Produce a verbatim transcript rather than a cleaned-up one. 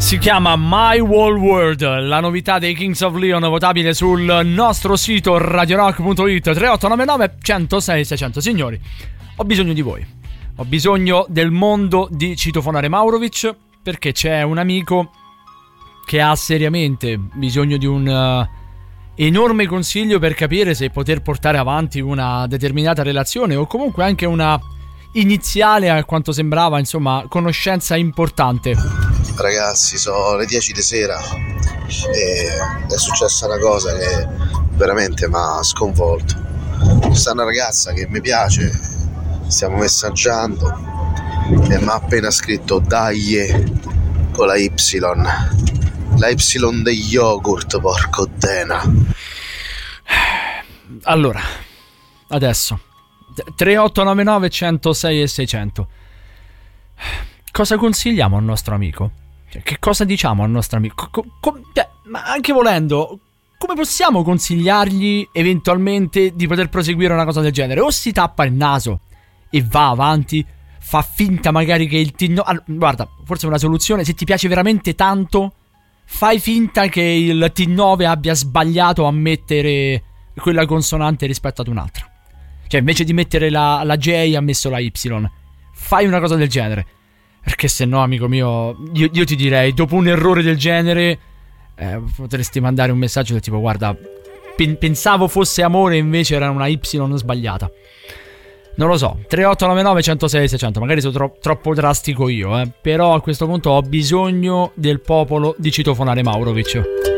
Si chiama My Whole World, la novità dei Kings of Leon, votabile sul nostro sito radio rock punto it. Tre otto nove nove uno zero sei sei zero zero. Signori, ho bisogno di voi, ho bisogno del mondo di citofonare Maurovic, perché c'è un amico che ha seriamente bisogno di un uh, enorme consiglio per capire se poter portare avanti una determinata relazione, o comunque anche una iniziale, a quanto sembrava, insomma, conoscenza importante. Ragazzi, sono le dieci di sera e è successa una cosa che veramente mi ha sconvolto. C'è una ragazza che mi piace, stiamo messaggiando e mi ha appena scritto dai con la Y, la Y degli yogurt, porco dena. Allora, adesso tre otto nove nove uno zero sei sei zero zero. Cosa consigliamo al nostro amico? Cioè, che cosa diciamo al nostro amico? Co- co- cioè, ma anche volendo, come possiamo consigliargli eventualmente di poter proseguire una cosa del genere? O si tappa il naso e va avanti, fa finta magari che il T nove... Allora, guarda, forse una soluzione: se ti piace veramente tanto, fai finta che il T nove abbia sbagliato a mettere quella consonante rispetto ad un'altra. Cioè, invece di mettere la, la J ha messo la Y. Fai una cosa del genere, perché se no, amico mio, io, io ti direi, dopo un errore del genere, eh, potresti mandare un messaggio del tipo: guarda, pen- pensavo fosse amore, invece era una Y sbagliata. Non lo so. Tre otto nove nove uno zero sei sei zero zero. Magari sono tro- troppo drastico io, eh, però a questo punto ho bisogno del popolo di citofonare Maurovic.